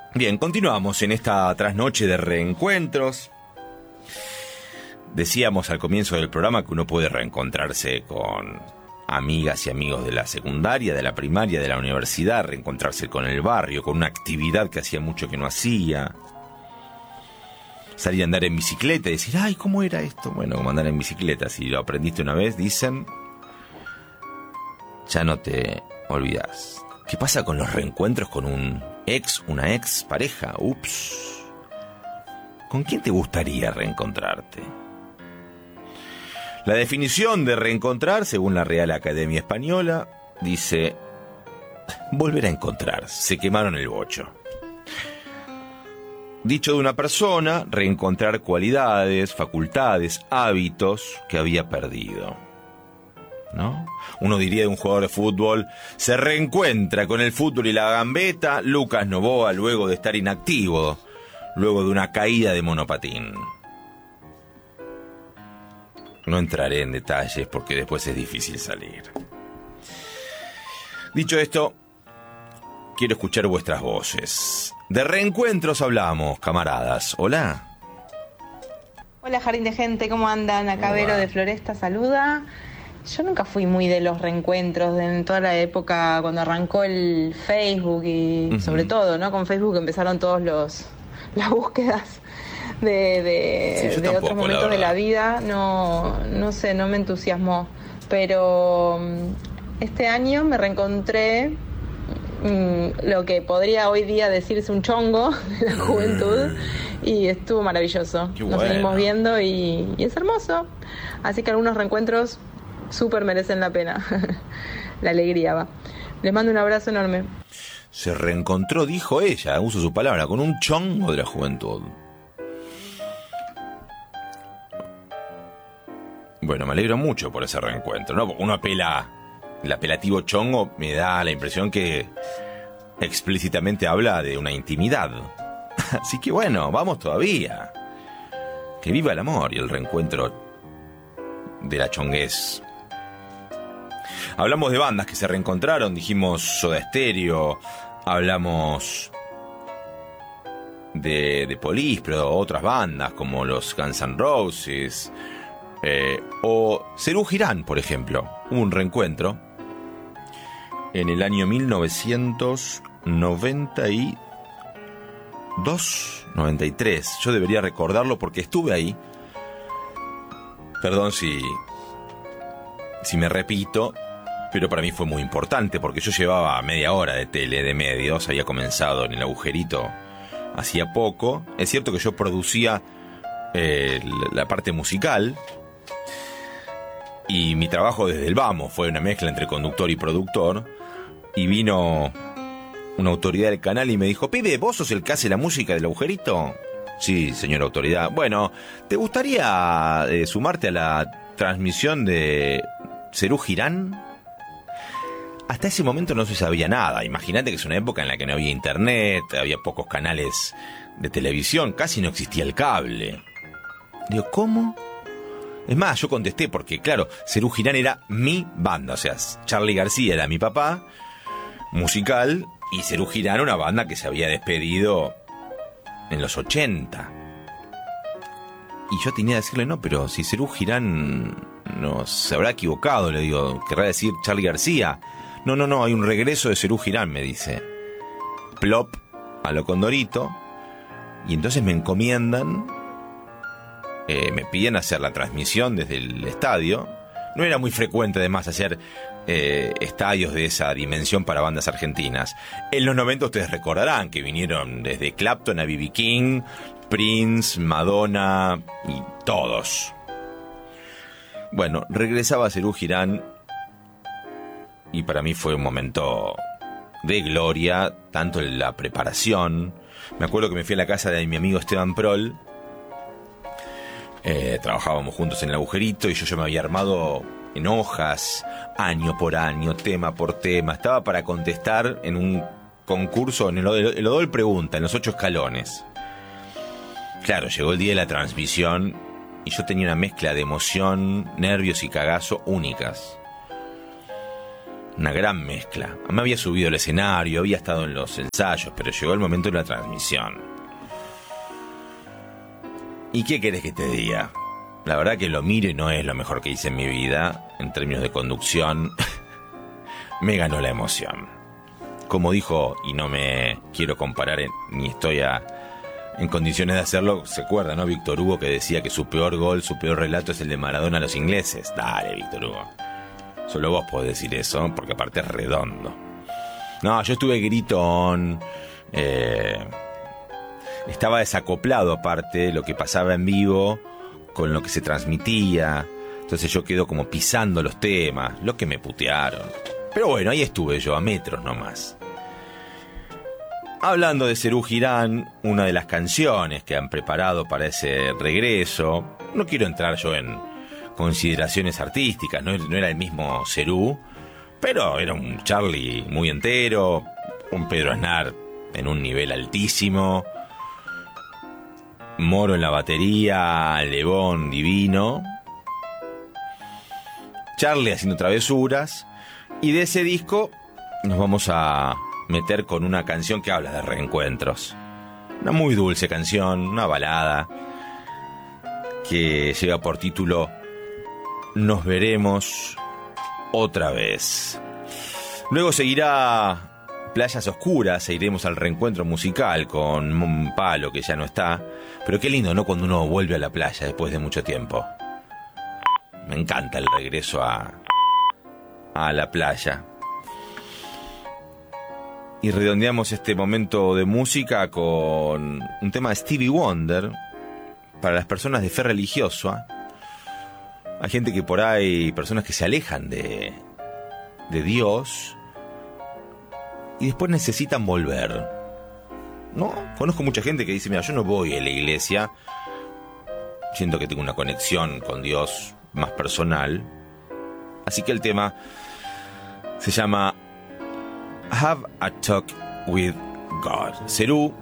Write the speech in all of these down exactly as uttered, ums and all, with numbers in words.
Bien, continuamos en esta trasnoche de reencuentros. Decíamos al comienzo del programa que uno puede reencontrarse con amigas y amigos de la secundaria, de la primaria, de la universidad, reencontrarse con el barrio, con una actividad que hacía mucho que no hacía. Salir a andar en bicicleta y decir, ay, ¿cómo era esto? Bueno, como andar en bicicleta, si lo aprendiste una vez, dicen, ya no te olvidas. ¿Qué pasa con los reencuentros con un ex, una ex pareja? Ups. ¿Con quién te gustaría reencontrarte? La definición de reencontrar, según la Real Academia Española, dice, volver a encontrar, se quemaron el bocho. Dicho de una persona, reencontrar cualidades, facultades, hábitos que había perdido, ¿no? Uno diría de un jugador de fútbol, se reencuentra con el fútbol y la gambeta Lucas Novoa luego de estar inactivo, luego de una caída de monopatín. No entraré en detalles porque después es difícil salir. Dicho esto, quiero escuchar vuestras voces. De reencuentros hablamos, camaradas. Hola. Hola, Jardín de Gente, ¿cómo andan? Acá Vero de Floresta saluda. Yo nunca fui muy de los reencuentros de, en toda la época cuando arrancó el Facebook y uh-huh. sobre todo, ¿no? Con Facebook empezaron todos los las búsquedas de, de, sí, de tampoco, otros momentos la de la vida. No, no sé, no me entusiasmó. Pero este año me reencontré mmm, lo que podría hoy día decirse un chongo de la juventud y estuvo maravilloso. Qué Nos bueno. seguimos viendo y, y es hermoso. Así que algunos reencuentros súper merecen la pena. La alegría va. Les mando un abrazo enorme. Se reencontró, dijo ella, uso su palabra, con un chongo de la juventud. Bueno, me alegro mucho por ese reencuentro, ¿no? Porque uno apela, el apelativo chongo me da la impresión que explícitamente habla de una intimidad. Así que bueno, vamos todavía. Que viva el amor y el reencuentro de la chonguez. Hablamos de bandas que se reencontraron, dijimos Soda Stereo, hablamos de, de Police, pero otras bandas como los Guns N' Roses, eh, o Serú Girán, por ejemplo. Hubo un reencuentro en el año mil novecientos noventa y dos, noventa y tres. Yo debería recordarlo porque estuve ahí. Perdón si, si me repito, pero para mí fue muy importante porque yo llevaba media hora de tele, de medios, había comenzado en el agujerito hacía poco. Es cierto que yo producía eh, la parte musical y mi trabajo desde el vamos fue una mezcla entre conductor y productor, y vino una autoridad del canal y me dijo, pibe, ¿vos sos el que hace la música del agujerito? Sí, señora autoridad. Bueno, ¿te gustaría eh, sumarte a la transmisión de Serú Girán? Hasta ese momento no se sabía nada. Imagínate que es una época en la que no había internet, había pocos canales de televisión, casi no existía el cable. Digo, ¿cómo? Es más, yo contesté porque, claro, Serú Girán era mi banda. O sea, Charly García era mi papá, musical, y Serú Girán una banda que se había despedido en los ochenta. Y yo tenía que decirle, no, pero si Serú Girán no se habrá equivocado, le digo, querrá decir Charly García. No, no, no, hay un regreso de Serú Girán, me dice. Plop, a lo Condorito. Y entonces me encomiendan, eh, me piden hacer la transmisión desde el estadio. No era muy frecuente, además, hacer eh, estadios de esa dimensión para bandas argentinas. En los noventa ustedes recordarán que vinieron desde Clapton a B B King, Prince, Madonna y todos. Bueno, regresaba Serú Girán y para mí fue un momento de gloria, tanto en la preparación. Me acuerdo que me fui a la casa de mi amigo Esteban Prol. Eh, trabajábamos juntos en el agujerito y yo ya me había armado en hojas, año por año, tema por tema. Estaba para contestar en un concurso, en el, el Odol Pregunta, en los ocho escalones. Claro, llegó el día de la transmisión y yo tenía una mezcla de emoción, nervios y cagazo únicas. Una gran mezcla. Me había subido al escenario, había estado en los ensayos, pero llegó el momento de la transmisión. ¿Y qué querés que te diga? La verdad que lo miro y no es lo mejor que hice en mi vida. En términos de conducción, me ganó la emoción. Como dijo, y no me quiero comparar en, ni estoy a, en condiciones de hacerlo, ¿se acuerda, no? Víctor Hugo, que decía que su peor gol, su peor relato es el de Maradona a los ingleses. Dale, Víctor Hugo. Solo vos podés decir eso, porque aparte es redondo. No, yo estuve gritón. Eh, estaba desacoplado aparte de lo que pasaba en vivo con lo que se transmitía. Entonces yo quedo como pisando los temas, lo que me putearon. Pero bueno, ahí estuve yo, a metros nomás. Hablando de Serú Girán, una de las canciones que han preparado para ese regreso, no quiero entrar yo en consideraciones artísticas, no, no era el mismo Serú, pero era un Charlie muy entero, un Pedro Aznar en un nivel altísimo, Moro en la batería, Lebón divino, Charlie haciendo travesuras, y de ese disco nos vamos a meter con una canción que habla de reencuentros. Una muy dulce canción, una balada, que lleva por título Nos veremos otra vez. Luego seguirá Playas Oscuras e iremos al reencuentro musical con un Palo que ya no está. Pero qué lindo, ¿no? Cuando uno vuelve a la playa después de mucho tiempo. Me encanta el regreso a, a la playa. Y redondeamos este momento de música con un tema de Stevie Wonder para las personas de fe religiosa. Hay gente que por ahí, personas que se alejan de, de Dios y después necesitan volver, ¿no? Conozco mucha gente que dice, mira, yo no voy a la iglesia, siento que tengo una conexión con Dios más personal. Así que el tema se llama Have a Talk with God. Serú,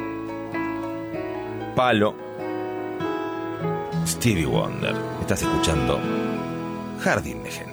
Palo, Stevie Wonder. Estás escuchando Jardín de Gente.